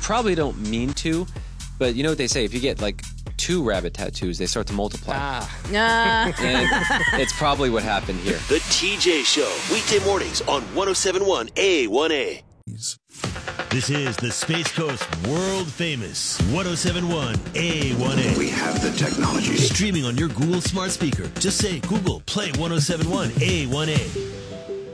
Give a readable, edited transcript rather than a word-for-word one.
probably don't mean to, but you know what they say? If you get like 2 rabbit tattoos, they start to multiply. And it's probably what happened here. The TJ Show, weekday mornings on 107.1 A1A. This is the Space Coast world famous 107.1 A1A. We have the technology. Streaming on your Google smart speaker. Just say, Google, play 107.1 A1A.